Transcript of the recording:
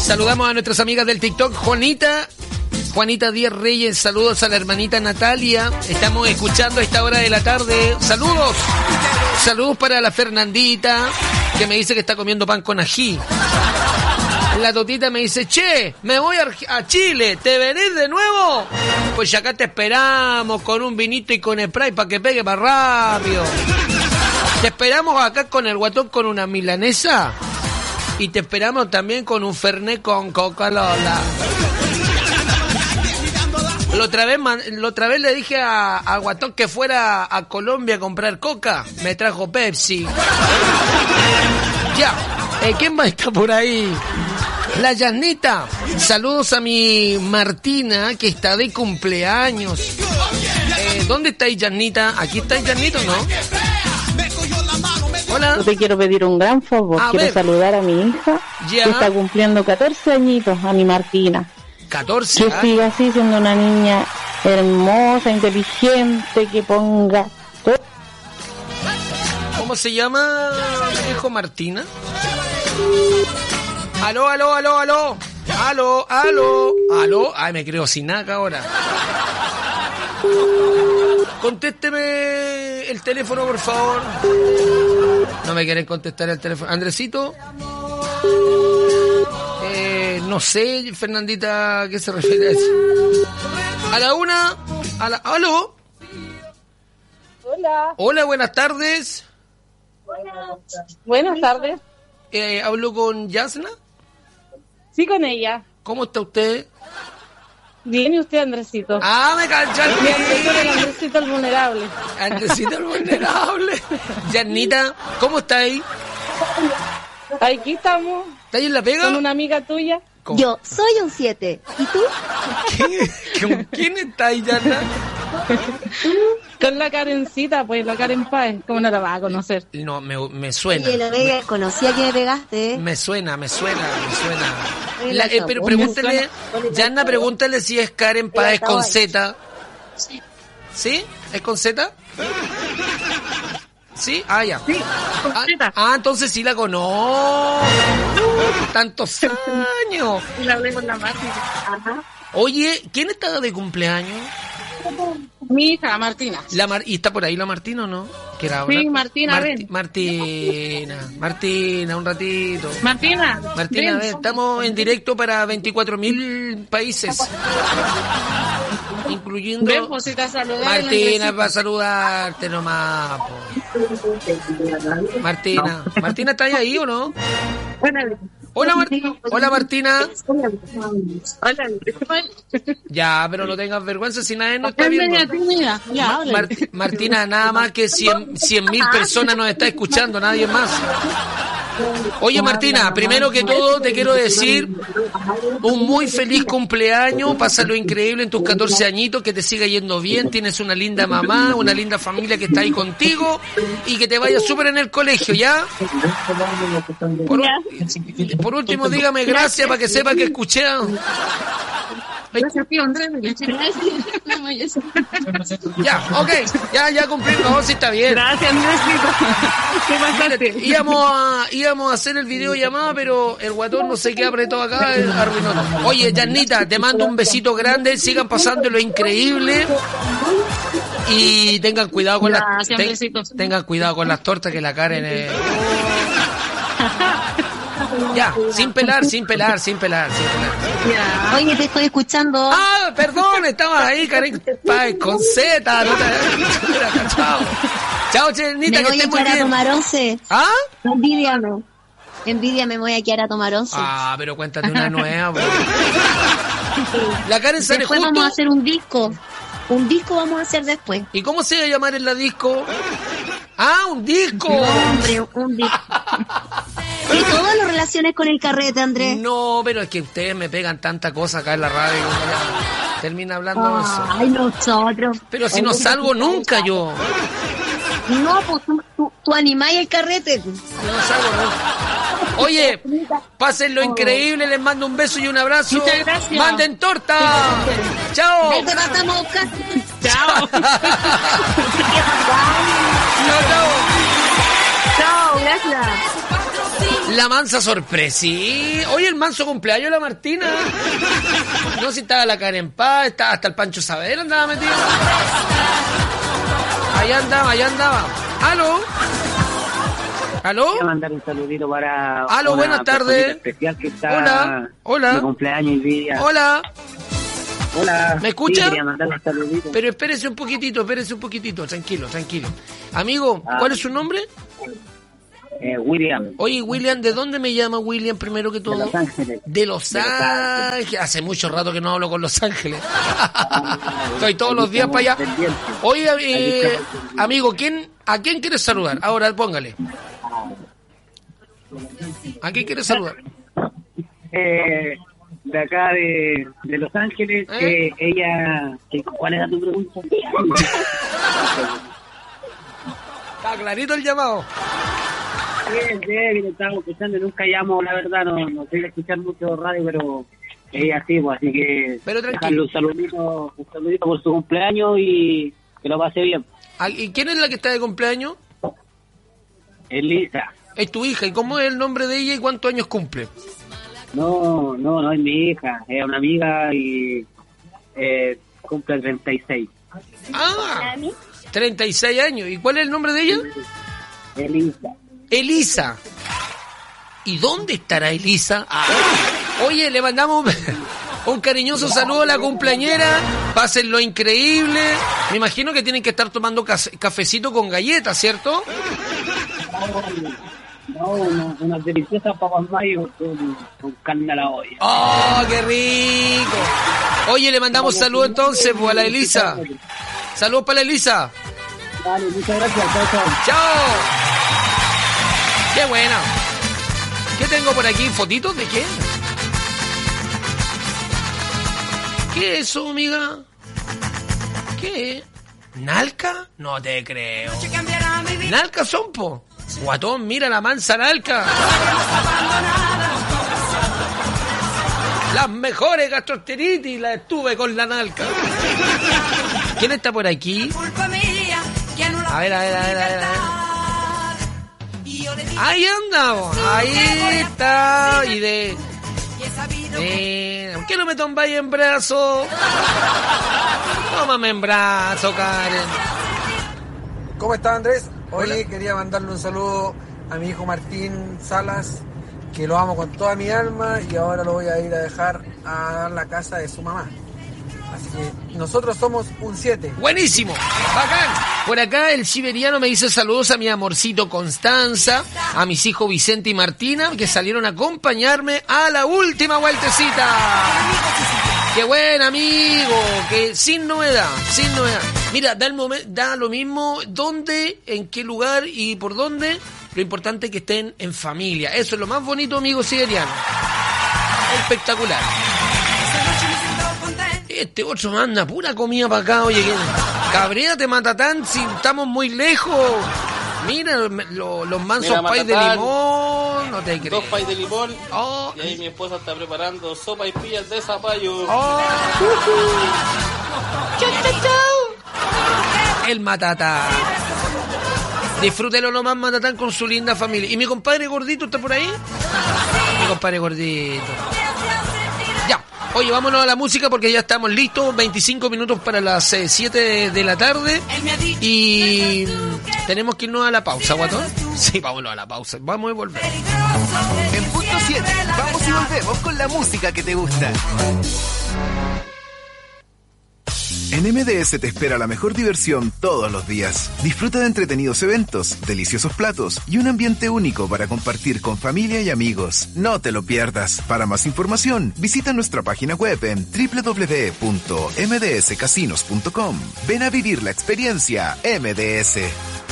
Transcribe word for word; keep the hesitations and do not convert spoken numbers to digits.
Saludamos a nuestras amigas del TikTok, Juanita, Juanita Díaz Reyes, saludos a la hermanita Natalia, estamos escuchando a esta hora de la tarde, saludos, saludos para la Fernandita, que me dice que está comiendo pan con ají. La Totita me dice, che, me voy a, a Chile, ¿te venís de nuevo? Pues acá te esperamos con un vinito y con spray para que pegue más rápido. Te esperamos acá con el guatón con una milanesa y te esperamos también con un fernet con Coca-Cola. La otra vez, la otra vez le dije a, a Guatón que fuera a Colombia a comprar coca, me trajo Pepsi. Ya, eh, ¿quién más está por ahí? La Yasnita, saludos a mi Martina, que está de cumpleaños. Eh, ¿Dónde está Yasnita? ¿Aquí está Yasnita o no? Hola. Yo te quiero pedir un gran favor, a quiero ver. saludar a mi hija, Ya. que está cumpliendo catorce añitos, a mi Martina. catorce Que años. siga así siendo una niña hermosa, inteligente, que ponga todo. ¿Cómo se llama, hijo Martina? Aló, aló, aló, aló. Aló, aló, aló. Ay, me creo sin nada ahora. Contésteme el teléfono, por favor. No me quieren contestar el teléfono. Andresito. Eh, no sé, Fernandita, ¿a qué se refiere a eso? A la una. A la, ¿aló? Hola. Hola, buenas tardes. Buenas tardes. Eh, ¿Hablo con Yasna? Sí, con ella. ¿Cómo está usted? Bien, ¿y usted, Andresito? Ah, me cancha el Mi Andresito, el Andresito el vulnerable. Andresito el vulnerable. Yasnita, ¿cómo está ahí? Aquí estamos. ¿Está ahí en la pega? Con una amiga tuya. ¿Cómo? Yo soy un siete. ¿Y tú? ¿Quién, ¿Con quién está ahí, Yasna? Con la Karencita, pues, la Karen Páez. ¿Cómo no la vas a conocer? No, me, me suena. Oye, la Vega, conocía que me pegaste, ¿eh? Me suena, me suena, me suena. Oye, La, la eh, pero chapó. pregúntale, Yasna, pregúntale si es Karen Páez con Z. ¿Sí? ¿Es con Z? ¿Sí? Ah, ya. Sí, con Ah, Z. ah, entonces sí la conozco. Tantos años. Y la hablé con la Martina. Ajá. Oye, ¿quién está de cumpleaños? Mi hija, Martina. La Mar- ¿Y está por ahí la Martina o no? Que era Sí, una- Martina, Marti- ven. Martina, Martina, un ratito. Martina. Martina, ven. ven, estamos en directo para veinticuatro mil países. Incluyendo... Ven, pues, si te saludé, Martina, el para saludarte nomás. Po. Martina, Martina, ¿está ahí o no? Hola, Mar- Hola, Martina. Hola. Ya, pero no tengas vergüenza si nadie nos está Es viendo. media tímida. Ya, Ma- háblale. Marti- Martina, nada más que cien mil personas nos está escuchando, nadie más. Oye, Martina, primero que todo te quiero decir un muy feliz cumpleaños, pásalo increíble en tus catorce añitos, que te siga yendo bien, tienes una linda mamá, una linda familia que está ahí contigo y que te vaya súper en el colegio, ¿ya? Por, u- por último, dígame gracias para que sepa que escuché. a- Gracias, tío Andrés. Ya, ok, ya, ya cumplí, no, sí está bien. Gracias, Andresito. ¿Qué Mira, pasaste? íbamos a, íbamos a hacer el video llamada, pero el guatón no sé qué apretó acá, eh, arruinó todo. Oye, Yasnita, te mando un besito grande, sigan pasando lo increíble y tengan cuidado con las Gracias, ten- besitos. tengan cuidado con las tortas que la Karen eh. Ya, sin pelar, sin pelar, sin pelar, sin pelar. Ya. Oye, te estoy escuchando. Ah, perdón, estabas ahí, Karen Páez, con Z, no te había cachado. Chao, Chenita, me que voy a estés muy quedar a bien. tomar once. ¿Ah? Envidiame. Envidiame, me voy a quedar a tomar once. Ah, pero cuéntate una nueva. Bro. La Karen sale Después justo. vamos a hacer un disco. Un disco vamos a hacer después. ¿Y cómo se va a llamar en la disco? Ah, un disco. Hombre, un disco. Y todo lo relaciones con el carrete, Andrés. No, pero es que ustedes me pegan tanta cosa acá en la radio. como ya termina hablando de eso. Ay, nosotros. Pero si no salgo nunca yo. No, pues tú, tú, tú animáis el carrete. Yo no salgo nunca. Oye, pásenlo increíble, les mando un beso y un abrazo. Muchas gracias. Manden torta. Chao. Ahí te pasamos a buscar. Chao. Chao, chao. Chao, gracias. La mansa sorpresa, sí. Oye, el manso cumpleaños de la Martina. No, si estaba la Karen Paz, estaba hasta el Pancho Saavedra andaba metido. Ahí andaba, ahí andaba. ¿Aló? ¿Aló? Voy a mandar un saludito para... Aló, una buenas tardes. especial que está Hola, hola. de cumpleaños y día. Hola. Hola. ¿Me escucha? Sí, quería mandarle un saludito. Pero espérese un poquitito, espérese un poquitito. Tranquilo, tranquilo. Amigo, Ah. ¿cuál es su nombre? Eh, William. Oye, William, ¿de dónde me llama William primero que todo? De Los Ángeles. De Los De Los Ángeles. Ángeles. Hace mucho rato que no hablo con Los Ángeles. Estoy todos los días para allá. Pendientes. Oye, Ahí eh, estamos pendientes. amigo, ¿quién, ¿a quién quieres saludar? Ahora, póngale. ¿A quién quieres saludar? Eh, de acá de, de Los Ángeles, ¿Eh? que ella... Que, ¿cuál era tu pregunta? Está clarito el llamado. Bien, bien, lo estamos escuchando, nunca llamo, la verdad, no, no soy de escuchar mucho radio, pero ella sí, pues, así que Pero tranquilo. dejarle un saludito, un saludito por su cumpleaños y que lo pase bien. ¿A- ¿Y quién es la que está de cumpleaños? Elisa. Es tu hija. ¿Y cómo es el nombre de ella y cuántos años cumple? No, no, no es mi hija, es una amiga y eh, cumple treinta y seis. Ah, treinta y seis años. ¿Y cuál es el nombre de ella? Elisa. Elisa. ¿Y dónde estará Elisa? Ah. Oye, le mandamos un, un cariñoso saludo a la cumpleañera. Pásenlo increíble. Me imagino que tienen que estar tomando cas- cafecito con galletas, ¿cierto? No, una- unas deliciosas papas mayo con, con carne a la olla. ¡Oh, qué rico! Oye, le mandamos saludos entonces pues, a la Elisa. Saludos para la Elisa. Vale, muchas gracias, chao, chao. ¡Chao! ¡Qué buena! ¿Qué tengo por aquí? ¿Fotitos de qué? ¿Qué es eso, amiga? ¿Qué? ¿Nalca? No te creo. ¿Nalca son, po? Guatón, mira la mansa nalca. Las mejores gastroenteritis las estuve con la nalca. ¿Quién está por aquí? A ver, a ver, a ver, a ver. A ver. Ahí andamos, ahí está. Y de... Eh, ¿por qué no me tomáis en brazo? Tómame en brazo, Karen. ¿Cómo está, Andrés? Oye, quería mandarle un saludo a mi hijo Martín Salas, que lo amo con toda mi alma y ahora lo voy a ir a dejar a la casa de su mamá. Así que nosotros somos un siete. Buenísimo, bacán. Por acá el siberiano me dice saludos a mi amorcito Constanza, a mis hijos Vicente y Martina, que salieron a acompañarme a la última vueltecita. Qué buen amigo, que sin novedad, sin novedad. Mira, da, el momen- da lo mismo dónde, en qué lugar y por dónde. Lo importante es que estén en familia. Eso es lo más bonito, amigo siberiano. Espectacular. Este otro manda pura comida para acá, oye, que cabréate, Matatán, si estamos muy lejos. Mira lo- los mansos Mira, pais de Matatán, limón, no te creo. Dos pais de limón. Oh, Y ahí mi esposa está preparando sopa y pillas de zapallo. oh. El Matatán. Disfrútelo nomás, Matatán, con su linda familia. ¿Y mi compadre gordito está por ahí? Mi compadre gordito. Ya. Oye, vámonos a la música porque ya estamos listos. veinticinco minutos para las eh, siete de la tarde. Y mm, tenemos que irnos a la pausa, guatón. Sí, vámonos a la pausa. Vamos a volver. En punto siete, vamos y volvemos con la música que te gusta. En M D S te espera la mejor diversión todos los días. Disfruta de entretenidos eventos, deliciosos platos y un ambiente único para compartir con familia y amigos. No te lo pierdas. Para más información, visita nuestra página web en doble u doble u doble u punto m d s casinos punto com. Ven a vivir la experiencia M D S.